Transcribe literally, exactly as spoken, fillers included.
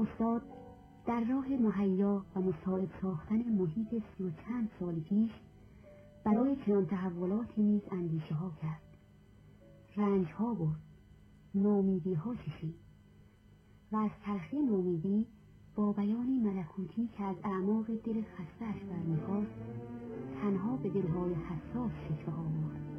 استاد در راه مهیا و مساعد ساختن محیط سی و چند سال پیش برای چنان تحولاتی نیز اندیشه ها کرد. رنج ها برد، نومیدی ها کشید و از تلخی نومیدی با بیانی ملکوتی که از اعماق دل خسته‌اش برمیخاست تنها به دلهای حساس شکوه آورد.